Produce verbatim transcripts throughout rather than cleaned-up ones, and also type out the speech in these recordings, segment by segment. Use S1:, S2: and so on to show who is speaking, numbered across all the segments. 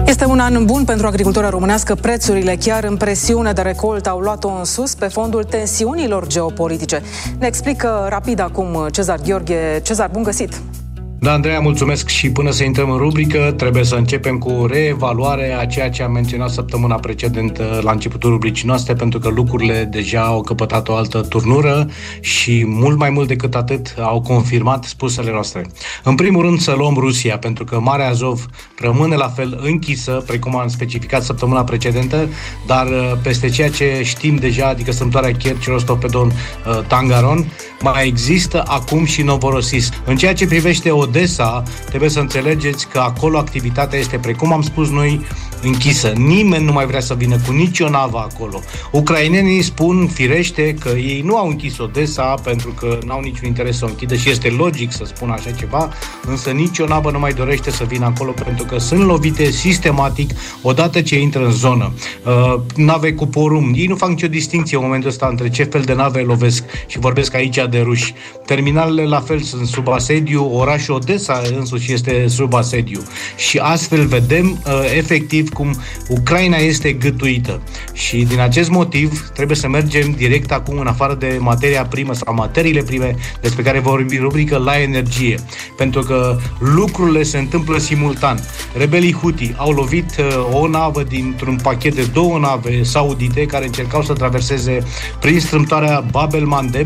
S1: Este un an bun pentru agricultura românească. Prețurile, chiar în presiune de recoltă, au luat-o în sus pe fondul tensiunilor geopolitice. Ne explică rapid acum Cezar Gheorghe. Cezar, bun găsit!
S2: Da, Andreea, mulțumesc și până să intrăm în rubrică, trebuie să începem cu o reevaluare a ceea ce am menționat săptămâna precedentă la începutul rubricii noastre, pentru că lucrurile deja au căpătat o altă turnură și mult mai mult decât atât au confirmat spusele noastre. În primul rând să luăm Rusia, pentru că Marea Azov rămâne la fel închisă, precum am specificat săptămâna precedentă, dar peste ceea ce știm deja, adică strâmtoarea Kerch, Rostov-pe-Don, Tangaron, mai există acum și Novorossiysk. În ceea ce privește Odessa, trebuie să înțelegeți că acolo activitatea este, precum am spus noi, închisă. Nimeni nu mai vrea să vină cu nicio navă acolo. Ucrainenii spun firește că ei nu au închis Odessa pentru că n-au niciun interes să o închidă și este logic să spună așa ceva, însă nicio navă nu mai dorește să vină acolo pentru că sunt lovite sistematic odată ce intră în zonă. Uh, nave cu porumb. Ei nu fac nicio distinție în momentul ăsta între ce fel de nave lovesc și vorbesc aici de ruși. Terminalele la fel sunt sub asediu, orașul Odessa însuși este sub asediu. Și astfel vedem uh, efectiv cum Ucraina este gâtuită. Și din acest motiv trebuie să mergem direct acum în afară de materia primă sau materiile prime despre care vorbim rubrică la energie. Pentru că lucrurile se întâmplă simultan. Rebelii Houthi au lovit uh, o navă dintr-un pachet de două nave saudite care încercau să traverseze prin strâmtoarea Bab el-Mandeb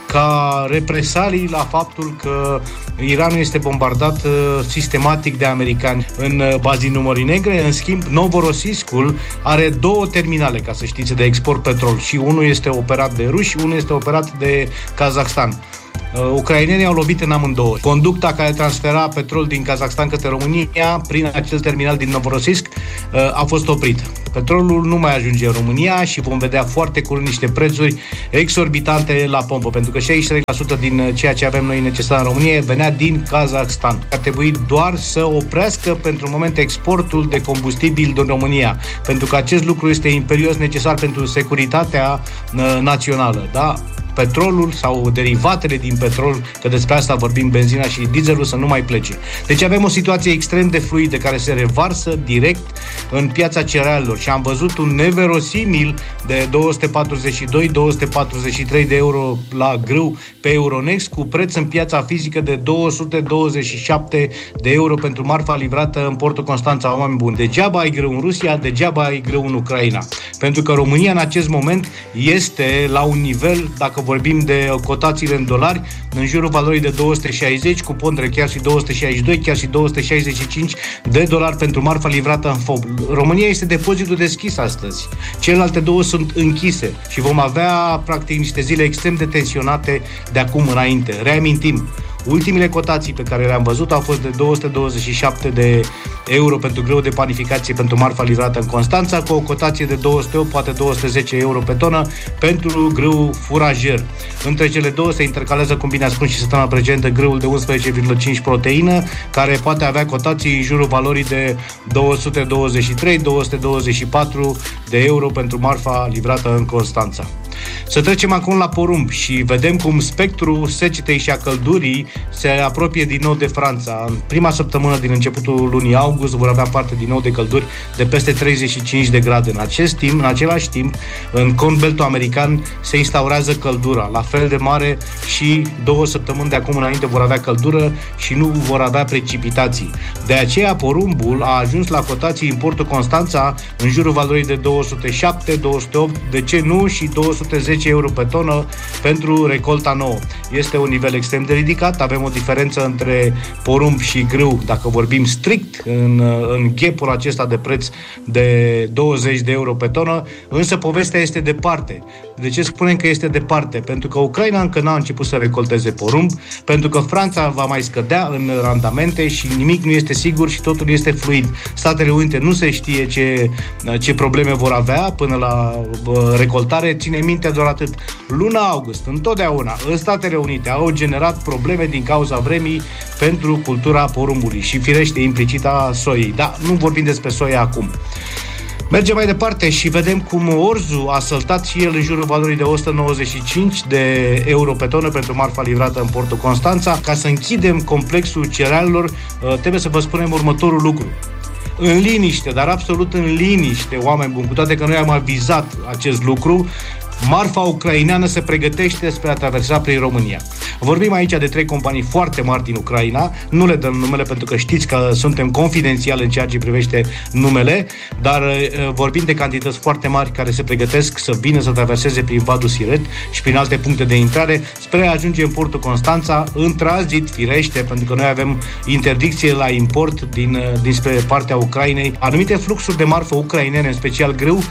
S2: ca represalii la faptul că Iranul este bombardat uh, sistematic de americani în uh, bazinul Mării Negre. În schimb, Novorossiyskul are două terminale, ca să știți, de export petrol și unul este operat de ruși și unul este operat de Kazakhstan. Uh, ucrainenii au lovit în amândouă. Conducta care transfera petrol din Kazakhstan către România prin acel terminal din Novorossiysk uh, a fost oprită. Petrolul nu mai ajunge în România și vom vedea foarte curând niște prețuri exorbitante la pompă, pentru că șaizeci și trei la sută din ceea ce avem noi necesar în România venea din Kazakhstan. Ar trebui doar să oprească pentru un moment exportul de combustibil din România, pentru că acest lucru este imperios necesar pentru securitatea uh, națională, da? Petrolul sau derivatele din petrol, că despre asta vorbim, benzina și dieselul, să nu mai plece. Deci avem o situație extrem de fluidă care se revarsă direct în piața cerealelor și am văzut un neverosimil de două sute patruzeci și doi - două sute patruzeci și trei de euro la grâu pe Euronext, cu preț în piața fizică de două sute douăzeci și șapte de euro pentru marfa livrată în portul Constanța. Oameni buni, degeaba ai grâu în Rusia, degeaba ai grâu în Ucraina. Pentru că România în acest moment este la un nivel, dacă vorbim de cotațiile în dolari, în jurul valorii de două sute șaizeci, cu pondere chiar și două sute șaizeci și doi, chiar și două sute șaizeci și cinci de dolari pentru marfa livrată în fob. România este depozitul deschis astăzi. Celelalte două sunt închise și vom avea practic niște zile extrem de tensionate de acum înainte. Reamintim, ultimele cotații pe care le-am văzut au fost de două sute douăzeci și șapte de euro pentru grâu de panificație pentru marfa livrată în Constanța, cu o cotație de două sute opt, poate două sute zece euro pe tonă pentru grâu furajer. Între cele două se intercalează, cum bine a spus și săptămâna precedentă, grâul de unsprezece virgulă cinci proteină, care poate avea cotații în jurul valorii de două sute douăzeci și trei - două sute douăzeci și patru de euro pentru marfa livrată în Constanța. Să trecem acum la porumb și vedem cum spectrul secetei și a căldurii se apropie din nou de Franța. În prima săptămână din începutul lunii august vor avea parte din nou de călduri de peste treizeci și cinci de grade. În acest timp, în același timp, în Cornbeltul american se instaurează căldura, la fel de mare, și două săptămâni de acum înainte vor avea căldură și nu vor avea precipitații. De aceea porumbul a ajuns la cotații în portul Constanța în jurul valorii de două sute șapte - două sute opt, de ce nu și două sute zece euro pe tonă pentru recolta nouă. Este un nivel extrem de ridicat, avem o diferență între porumb și grâu, dacă vorbim strict în, în gapul acesta de preț de douăzeci de euro pe tonă, însă povestea este departe. De ce spunem că este departe? Pentru că Ucraina încă n-a început să recolteze porumb, pentru că Franța va mai scădea în randamente și nimic nu este sigur și totul este fluid. Statele Unite nu se știe ce, ce probleme vor avea până la recoltare. Ține minte doar atât. Luna august, întotdeauna, în Statele Unite au generat probleme din cauza vremii pentru cultura porumbului și firește implicit a soiei. Dar nu vorbim despre soia acum. Mergem mai departe și vedem cum orzul a săltat și el în jurul valorii de o sută nouăzeci și cinci de euro pe tonă pentru marfa livrată în portul Constanța. Ca să închidem complexul cerealelor, trebuie să vă spunem următorul lucru. în liniște, dar absolut în liniște, oameni buni, cu toate că noi am avizat acest lucru, marfa ucraineană se pregătește spre a traversa prin România. Vorbim aici de trei companii foarte mari din Ucraina, nu le dăm numele pentru că știți că suntem confidențiali în ceea ce privește numele, dar uh, vorbim de cantități foarte mari care se pregătesc să vină să traverseze prin Vadul Siret și prin alte puncte de intrare spre a ajunge în portul Constanța, în tranzit, firește, pentru că noi avem interdicție la import din, uh, dinspre partea Ucrainei. Anumite fluxuri de marfă ucrainene, în special grâu,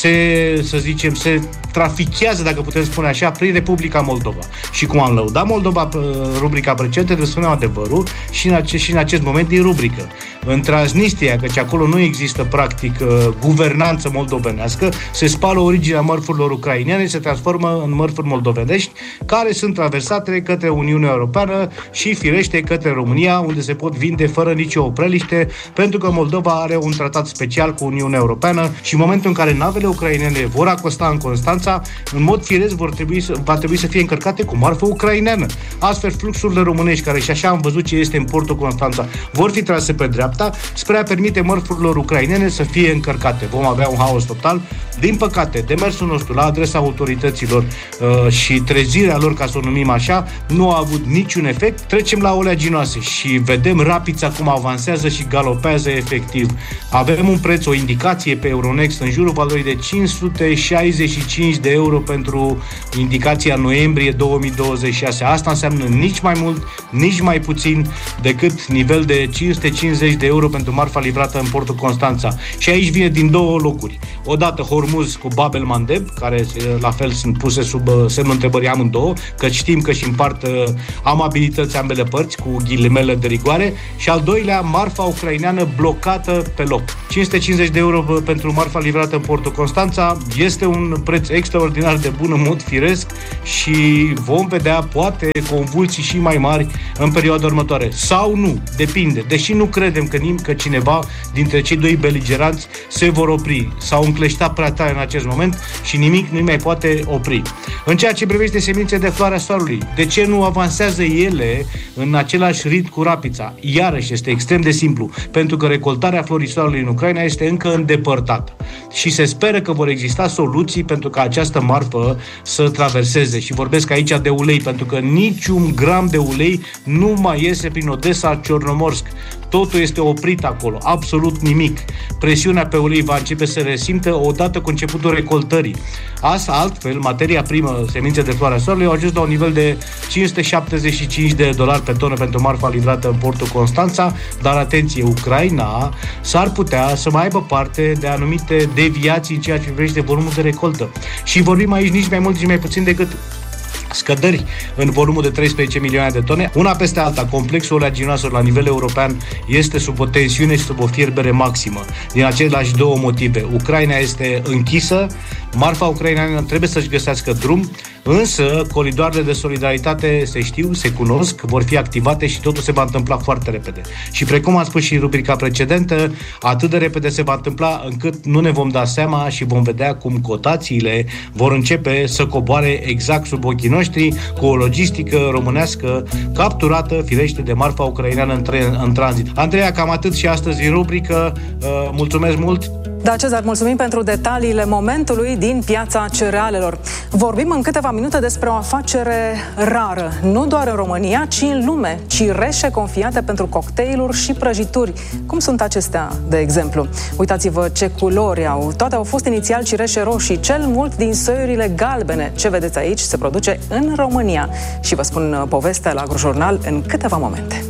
S2: se, să zicem, se trafichează, dacă putem spune așa, prin Republica Moldova. Și cum am lăudat Moldova, rubrica precedentă, trebuie să spunem adevărul și în, ace- și în acest moment din rubrică. În Transnistria, căci acolo nu există practic guvernanță moldovenească, se spală originea mărfurilor ucrainene, se transformă în mărfuri moldovenești, care sunt traversate către Uniunea Europeană și firește către România, unde se pot vinde fără nicio opreliște, pentru că Moldova are un tratat special cu Uniunea Europeană și în momentul în care navele ucrainene vor acosta în Constanța, în mod firesc vor trebui să, va trebui să fie încărcate cu marfă ucraineană. Astfel, fluxurile românești, care și așa am văzut ce este în portul Constanța, vor fi trase pe dreapta spre a permite mărfurilor ucrainene să fie încărcate. Vom avea un haos total. Din păcate, demersul nostru la adresa autorităților uh, și trezirea lor, ca să o numim așa, nu a avut niciun efect. Trecem la oleaginoase și vedem Rapița cum avansează și galopează efectiv. Avem un preț, o indicație pe Euronext în jurul valorii de cinci sute șaizeci și cinci de euro pentru indicația noiembrie două mii douăzeci și șase. Asta înseamnă nici mai mult, nici mai puțin decât nivel de cinci sute cincizeci de euro pentru marfa livrată în portul Constanța. Și aici vine din două locuri. Odată Hormuz cu Bab el-Mandeb, care la fel sunt puse sub semnul întrebării amândouă, că știm că și împart amabilități ambele părți, cu ghilimele de rigoare, și al doilea, marfa ucraineană blocată pe loc. cinci sute cincizeci de euro pentru marfa livrată în portul Constanța este un preț extraordinar de bun în mod firesc și vom vedea poate convulsii și mai mari în perioada următoare. Sau nu, depinde. Deși nu credem că, nim- că cineva dintre cei doi beligeranți se vor opri. S-au încleștat prea tare în acest moment și nimic nu mai poate opri. În ceea ce privește semințe de floarea soarelui, de ce nu avansează ele în același ritm cu Rapița? Iarăși este extrem de simplu, pentru că recoltarea florii soarelui în Ucraina este încă îndepărtată și se speră că vor exista soluții pentru ca această marfă să traverseze. Și vorbesc aici de ulei, pentru că niciun gram de ulei nu mai iese prin Odessa, Ciornomorsk. Totul este oprit acolo, absolut nimic. Presiunea pe ulei va începe să resimtă odată cu începutul recoltării. Asta, altfel, materia primă, semințe de floarea soarelui, au ajuns la un nivel de cinci sute șaptezeci și cinci de dolari pe tonă pentru marfa livrată în portul Constanța, dar atenție, Ucraina s-ar putea să mai aibă parte de anumite deviații în ceea ce privește volumul de recoltă. Și vorbim aici nici mai mult, nici mai puțin decât scăderi în volumul de treisprezece milioane de tone. Una peste alta, complexul oleaginoaselor la nivel european este sub o tensiune și sub o fierbere maximă. Din aceleași două motive. Ucraina este închisă, marfa ucraineană trebuie să-și găsească drum, însă coridoarele de solidaritate se știu, se cunosc, vor fi activate și totul se va întâmpla foarte repede. Și precum am spus și în rubrica precedentă, atât de repede se va întâmpla încât nu ne vom da seama și vom vedea cum cotațiile vor începe să coboare exact sub ochii noștri, cu o logistică românească capturată, firește, de marfa ucraineană în, tre- în tranzit. Andreea, cam atât și astăzi în rubrică. Uh, mulțumesc mult!
S1: Da, Cezar, mulțumim pentru detaliile momentului din piața cerealelor. Vorbim în câteva minute despre o afacere rară, nu doar în România, ci în lume. Cireșe confiate pentru cocktailuri și prăjituri. Cum sunt acestea, de exemplu? Uitați-vă ce culori au. Toate au fost inițial cireșe roșii, cel mult din soiurile galbene. Ce vedeți aici se produce în România. Și vă spun povestea la Agrojurnal în câteva momente.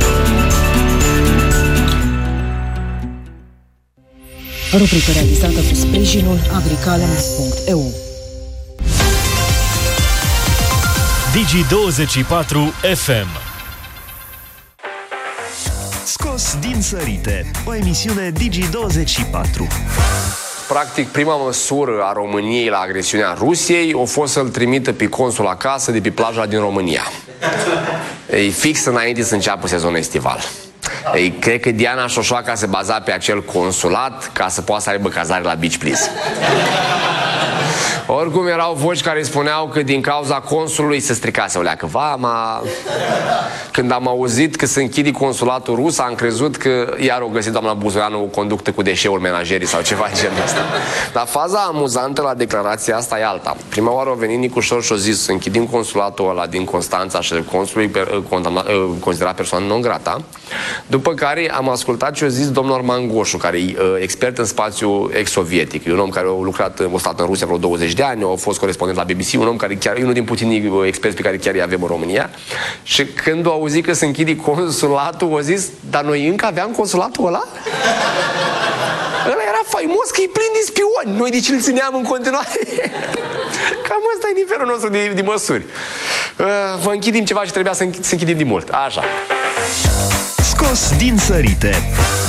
S3: Rubrică realizată cu sprijinul agricalem punct e u.
S4: Digi douăzeci și patru F M.
S5: Scos din sărite, o emisiune Digi douăzeci și patru.
S6: Practic, prima măsură a României la agresiunea Rusiei a fost să-l trimită pe consul acasă de pe plaja din România. E fix înainte să înceapă sezonul estival. Ei, cred că Diana Șoșoaca se baza pe acel consulat ca să poată să aibă cazare la Beach Please. Oricum erau voci care spuneau că din cauza consulului se stricase o leacă vama. Când am auzit că se închide consulatul rus, am crezut că iar o găsit doamna Buzoianu o conductă cu deșeuri menajerii sau ceva genul ăsta. Dar faza amuzantă la declarația asta e alta. Prima oară a venit Nicușor și a zis să închidim consulatul ăla din Constanța și consulul considera persoană non grata. După care am ascultat ce a zis domnul Arman Goșu, care e expert în spațiu ex-sovietic. E un om care a lucrat, a stat în Rusia vreo douăzeci de ani, a fost corespondent la B B C, un om care chiar e unul din puținii experți pe care chiar îi avem în România. Și când a auzit că se închide consulatul, a zis, dar noi încă aveam consulatul ăla? Ăla era faimos că e plin de spioni. Noi de ce îl țineam în continuare? Cam ăsta e nivelul nostru de, de măsuri. Uh, vă închidim ceva și trebuia să, înch să închidim de mult. Așa.
S5: Scos din sărite.